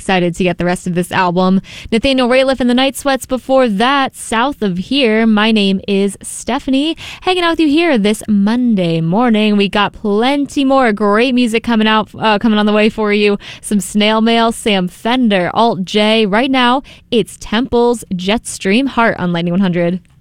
excited to get the rest of this album. Nathaniel Rateliff and the Night Sweats before that, South of Here. My name is Stephanie, hanging out with you here this Monday morning. We got plenty more great music coming on the way for you. Some Snail Mail, Sam Fender, Alt J. Right now, it's Temple's Jetstream Heart on Lightning 100.